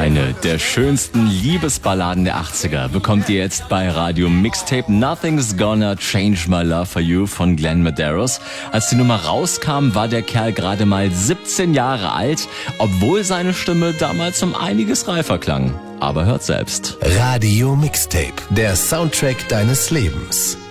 Eine der schönsten Liebesballaden der 80er bekommt ihr jetzt bei Radio Mixtape Nothing's Gonna Change My Love For You von Glenn Medeiros. Als die Nummer rauskam, war der Kerl gerade mal 17 Jahre alt, obwohl seine Stimme damals um einiges reifer klang. Aber hört selbst. Radio Mixtape, der Soundtrack deines Lebens.